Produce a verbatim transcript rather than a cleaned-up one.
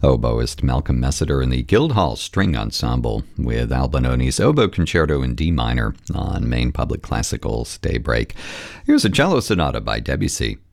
Oboist Malcolm Messiter and the Guildhall String Ensemble with Albinoni's Oboe Concerto in D minor on Maine Public Classical's Daybreak. Here's a cello sonata by Debussy.